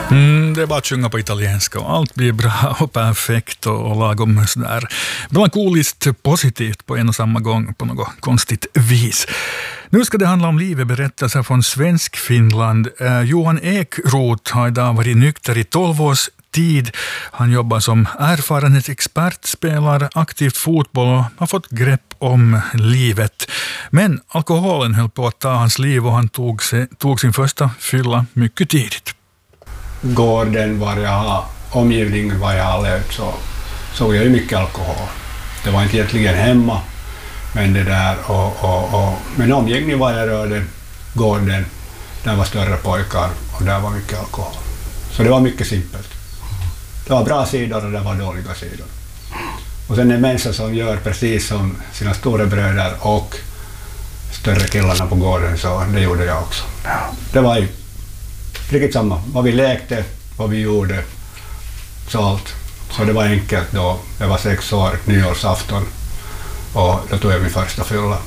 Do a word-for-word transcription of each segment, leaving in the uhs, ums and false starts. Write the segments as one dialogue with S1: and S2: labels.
S1: Mm, det är bara att sjunga på italienska och allt blir bra och perfekt och, och lagom sådär melankoliskt positivt på en och samma gång på något konstigt vis. Nu ska det handla om liveberättelser från svensk Finland. Eh, Johan Ekroth har idag varit nykter i tolv års tid. Han jobbar som erfarenhetsexpert, spelar aktivt fotboll och har fått grepp om livet. Men alkoholen höll på att ta hans liv och han tog, sig, tog sin första fylla mycket tidigt.
S2: Gården var jag har, omgivningen var jag har levt så såg jag ju mycket alkohol. Det var inte egentligen hemma, men det där och, och, och men omgivningen var jag rörde, gården, där var större pojkar och där var mycket alkohol. Så det var mycket simpelt. Det var bra sidor och det var dåliga sidor. Och sen en människa som gör precis som sina stora bröder och större killarna på gården, så det gjorde jag också. Det var ju riktigt samma. Vad vi lekte, vad vi gjorde, så allt. Så det var enkelt då. Jag var sex år, nyårsafton, och då tog jag min första fylla.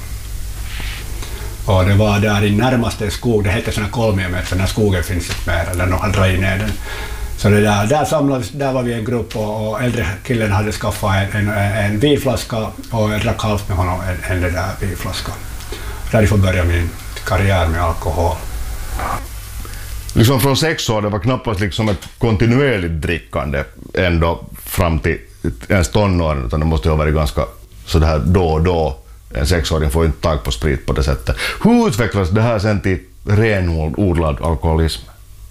S2: Och det var där i närmaste skog, det heter såna Kolmiemet, så den skogen finns inte mer, eller någon drar ner den. Så det där, där samlades, där var vi en grupp och, och äldre killen hade skaffat en, en, en vinflaska och jag drack halvt med honom en, en där vinflaska. Därifrån började min karriär med alkohol.
S3: Liksom från sex år, det var knappast liksom ett kontinuerligt drickande ändå fram till ens tonåren, utan det måste ha varit ganska så det här då och då. En sexåring får inte tag på sprit på det sättet. Hur utvecklas det här sen till renodlad alkoholism?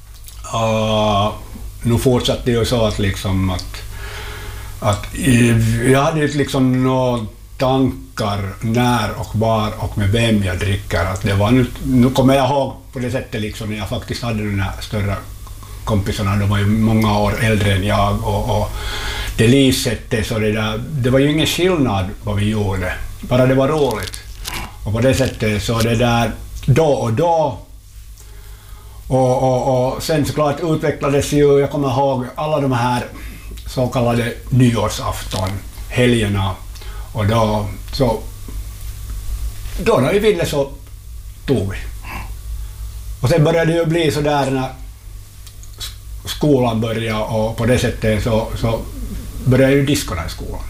S2: Uh, nu fortsatte det ju så att liksom att, att jag hade liksom några tankar när och var och med vem jag dricker. Att det var nu, nu kommer jag ihåg på det sättet liksom när jag faktiskt hade den här större kompisarna, de var ju många år äldre än jag och, och det livsättet, så det där, det var ju ingen skillnad vad vi gjorde, bara det var roligt. Och på det sättet så det där då och då. Och, och, och sen såklart utvecklades ju, jag kommer ihåg alla de här så kallade nyårsafton, helgerna, och då så då när vi ville så tog vi. Och sen började det ju bli så där när skolan började, och på det sättet så, så började ju diskorna i skolan.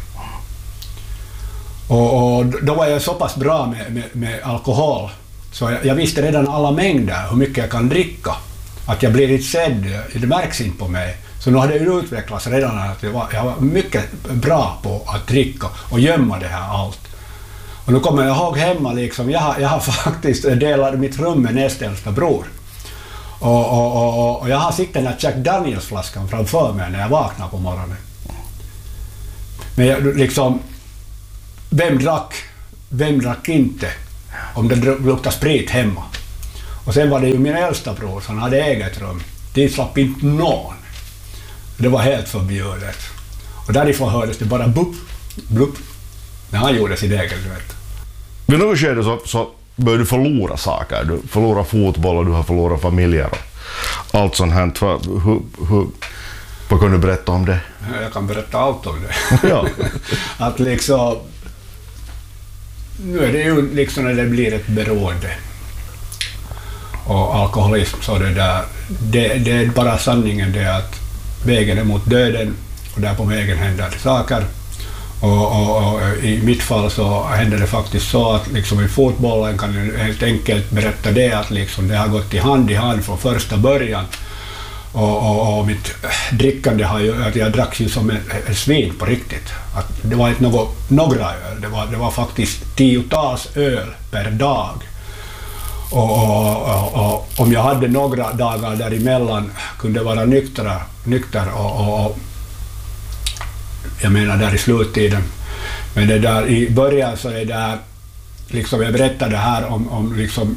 S2: Och, och då var jag så pass bra med, med, med alkohol, så jag, jag visste redan alla mängder, hur mycket jag kan dricka. Att jag blir inte sedd, det märks inte på mig. Så nu hade jag utvecklats redan att jag var, jag var mycket bra på att dricka och gömma det här allt. Och nu kommer jag ihåg hemma, liksom, jag, har, jag har faktiskt delat mitt rum med nästa äldsta bror. Och, och, och, och jag har sikt den här Jack Daniels-flaskan framför mig när jag vaknar på morgonen. Men jag, liksom, vem drack, vem drack inte? Om det luktade sprit hemma. Och sen var det ju min äldsta bror, så han hade eget rum. Det slapp inte någon. Det var helt förbjudet. Och därifrån hördes det bara bupp, blupp, när han gjorde sitt eget rätt.
S3: Vid något skede så, så började du förlora saker. Du förlorar fotboll och du har förlorat familjer och allt sånt här. Hur, hur, vad kan du berätta om det?
S2: Jag kan berätta allt om det.
S3: Ja.
S2: Att liksom, nu är det ju liksom när det blir ett beroende och alkoholism, så det där, det, det är bara sanningen, det att vägen är mot döden och där på vägen händer det saker. Och, och, och i mitt fall så händer det faktiskt så att liksom i fotbollen kan jag helt enkelt berätta det att liksom det har gått i hand i hand från första början. Och, och, och mitt drickande har ju, att jag drack ju som en, en svin på riktigt. Att det var inte något, några öl, det var, det var faktiskt tiotals öl per dag. Och, och, och, och om jag hade några dagar däremellan kunde vara nyktra, nykter och, och, och jag menar där i sluttiden. Men det där i början så är det liksom, jag berättade här om, om liksom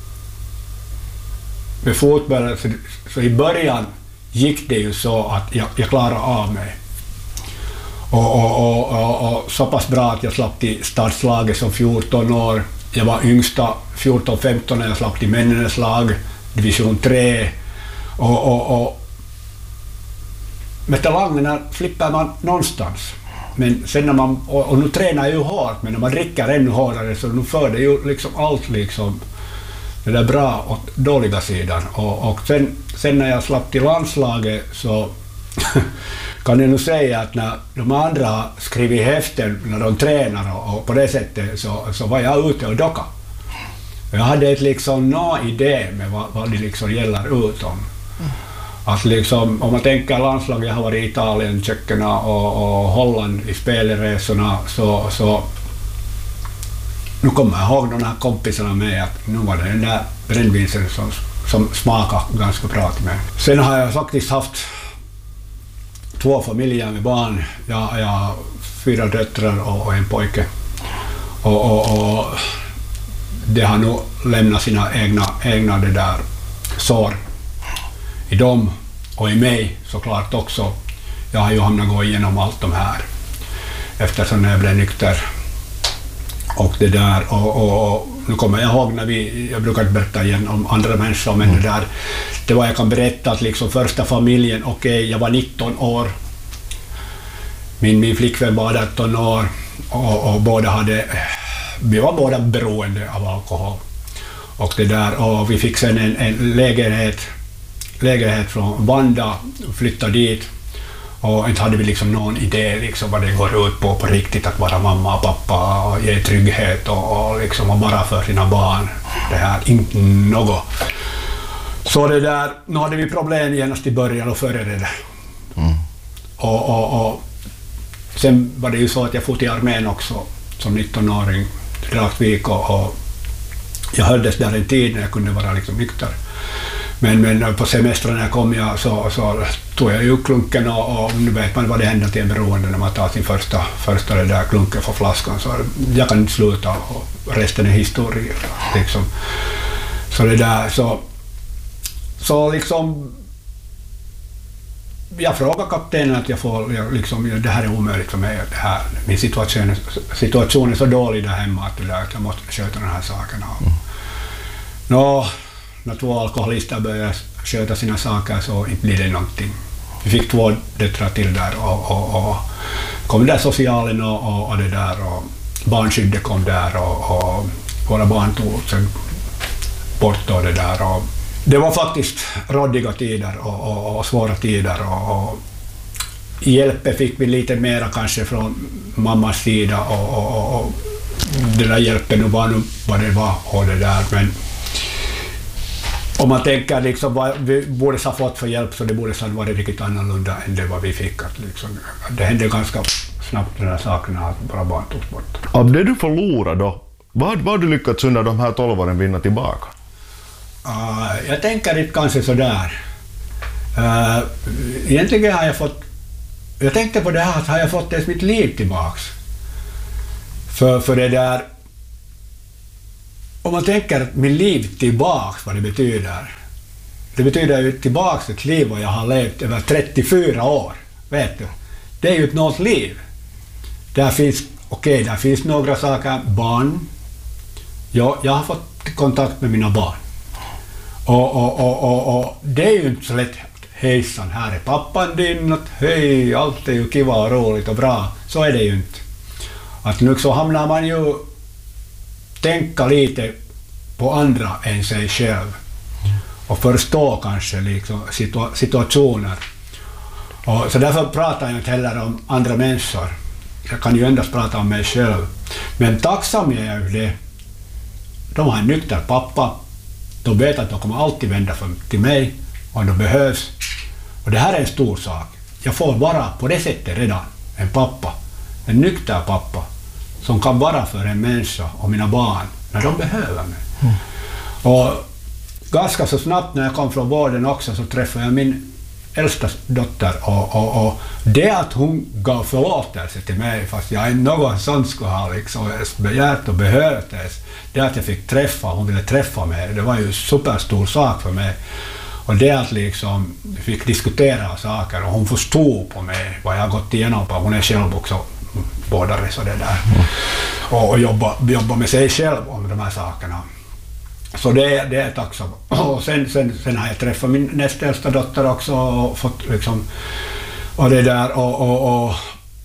S2: med fotbollen, så, så i början gick det ju så att jag, jag klarade av mig. Och, och, och, och, och så pass bra att jag slapp till stadslaget som fjorton år. Jag var yngsta fjorton femton när jag slapp till männens lag, division tre. Och, och, och med talangerna slipper man någonstans. Men sen när man, och, och nu tränar jag ju hårt, men när man dricker ännu hårdare så nu för det ju liksom allt liksom det där bra och dåliga sidan. Och, och sen, sen när jag slapp till landslaget så kan jag nu säga att när de andra skrivit häften när de tränar och, och på det sättet så, så var jag ute och docka. Jag hade ett liksom någon idé med vad, vad det liksom gäller utom. Mm. Att liksom, om man tänker landslag, jag har varit i Italien, Tjeckien och, och Holland i spelresorna, så, så nu kommer jag ihåg de här kompisarna med att nu var det den där brännvinsen som, som smakade ganska bra till mig. Sen har jag faktiskt haft två familjer med barn. Jag, jag har fyra döttrar och, och en pojke. Och, och, och det har nog lämnat sina egna, egna det där sår i dem och i mig såklart också. Jag har ju hamnat gå igenom allt de här eftersom jag blev nykter. Och det där, och, och, och nu kommer jag ihåg när vi, jag brukar berätta igen om andra människor, men mm. det där, det var jag kan berätta att liksom första familjen, okej, okay, jag var nitton år, min, min flickvän var arton år, och, och båda hade, vi var båda beroende av alkohol. Och det där, och vi fick sen en, en lägenhet, lägenhet från Vanda, flyttade dit. Och inte hade vi liksom någon idé liksom vad det går ut på på riktigt, att vara mamma och pappa och ge trygghet och, och liksom och bara för sina barn. Det här, inte något. Så det där, nu hade vi problem genast i början och före det där. Mm. Och, och, och sen var det ju så att jag fått i armén också som nittonåring, Dragsvik, och, och jag höldes där en tid när jag kunde vara liksom nykter. Men, men på semestern när jag kom jag så, så tog jag ju klunken och, och nu vet man vad det händer till en beroende när man tar sin första, första det där klunken för flaskan. Så jag kan inte sluta och resten är historia. Liksom. Så det där, så, så liksom jag frågar kaptenen att jag får, jag, liksom, det här är omöjligt för mig. Det här, min situation, situation är så dålig där hemma att, det, att jag måste sköta den här sakerna. Mm. Nå, när två alkoholister började sköta sina saker så inte blir det någonting. Vi fick två döttrar till där och, och, och kom där socialen och, och, och det där och barnskyddet kom där och, och våra barn tog sen bort och det där. Och det var faktiskt råddiga tider och, och, och svåra tider och, och hjälp fick vi lite mera kanske från mammas sida och, och, och det där hjälpen var nu vad det var och det där, men om man tänker liksom vad vi borde ha fått för hjälp så det borde ha varit riktigt annorlunda än det vad vi fick. Att liksom, det hände ganska snabbt de här sakerna att bara barn togs bort.
S3: Av det du förlorade då, vad har du lyckats under de här tolv åren vinna tillbaka?
S2: Uh, jag tänker inte kanske sådär. Uh, egentligen har jag fått, jag tänkte på det här att har jag fått mitt liv tillbaks. För, för det där, om man tänker min liv tillbaks, vad det betyder. Det betyder ju tillbaks ett liv och jag har levt över trettiofyra år. Vet du? Det är ju ett något liv. Där finns, okej, okay, där finns några saker. Barn. Jag, jag har fått kontakt med mina barn. Och, och, och, och, och det är ju inte så lätt. Hejsan, här är pappan din. Hej, allt är ju kiva och roligt och bra. Så är det ju inte. Att nu så hamnar man ju tänka lite på andra än sig själv och förstå kanske liksom situa- situationer. Och så därför pratar jag inte heller om andra människor. Jag kan ju endast prata om mig själv. Men tacksam är jag ju det. De har en nykter pappa. De vet att de kommer alltid vända för, till mig om de behövs. Och det här är en stor sak. Jag får vara på det sättet redan en pappa. En nykter pappa. Som kan vara för en människa och mina barn när de behöver mig. Mm. Och ganska så snabbt när jag kom från vården också så träffade jag min äldsta dotter och, och, och det att hon gav förlåtelse till mig fast jag inte någon sån skulle ha liksom begärt och behövdes. Det att jag fick träffa, hon ville träffa mig, det var ju en superstor sak för mig. Och det att liksom vi fick diskutera saker och hon förstod på mig vad jag gått igenom på. Hon är själv också bådare så det där. Mm. Och, och jobba, jobba med sig själv om de här sakerna. Så det, det är tacksam. Och sen, sen, sen har jag träffat min nästa äldsta dotter också och fått liksom och det där och, och, och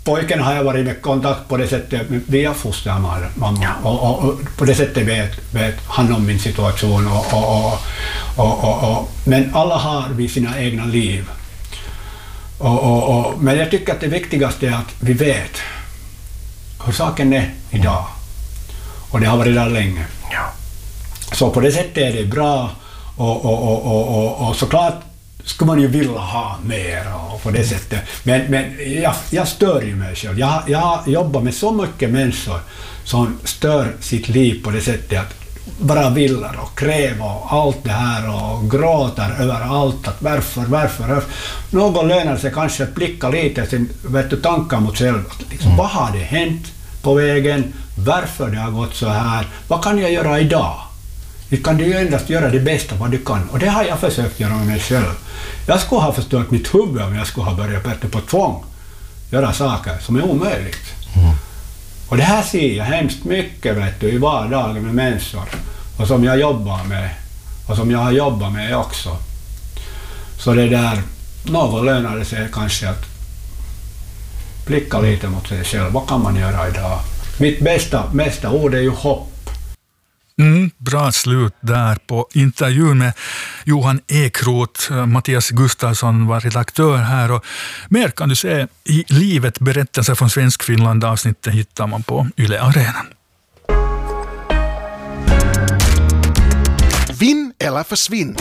S2: pojken har jag varit med kontakt på det sättet via fostermamma. Ja. Och, och, och på det sättet vet, vet han om min situation. Och, och, och, och, och, och, men alla har vi sina egna liv. Och, och, och, men jag tycker att det viktigaste är att vi vet hur saken är idag. Och det har varit där länge.
S4: Ja.
S2: Så på det sättet är det bra. Och, och, och, och, och, och såklart skulle man ju vilja ha mer och på det sättet. Men, men jag, jag stör ju mig själv. Jag, jag jobbar med så mycket människor som stör sitt liv på det sättet att bara vill och kräver och allt det här och gråter över allt. Att varför, varför, varför. Någon lönar sig kanske att blicka lite sin vet du, tankar mot själv. Liksom, mm. Vad har det hänt på vägen? Varför det har gått så här? Vad kan jag göra idag? Du kan du ju endast göra det bästa vad du kan. Och det har jag försökt göra med mig själv. Jag skulle ha förstört mitt huvud om jag skulle ha börjat bättre på tvång. Göra saker som är omöjligt. Mm. Och det här ser jag hemskt mycket vet du, i vardagen med människor. Och som jag jobbar med. Och som jag har jobbat med också. Så det där, någon lönar det sig kanske att blicka lite mot sig själv. Vad kan man göra idag? Mitt bästa, bästa ord är ju hopp.
S1: Mm, bra slut där på intervjun med Johan Ekroth. Mattias Gustafsson var redaktör här. Och mer kan du se i Livet, berättelser från Svensk Finland. Avsnittet hittar man på Yle Arenan.
S4: Vinn eller försvinn.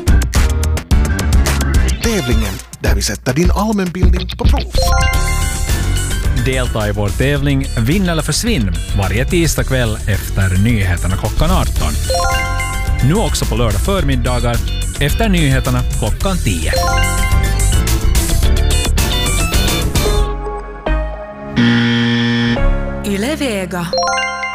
S4: Tävlingen där vi sätter din allmänbildning på prov.
S5: Delta i vår tävling Vinn eller försvinn varje tisdag kväll efter nyheterna klockan arton. Nu också på lördag förmiddagar efter nyheterna klockan tio.
S6: Yle Vega.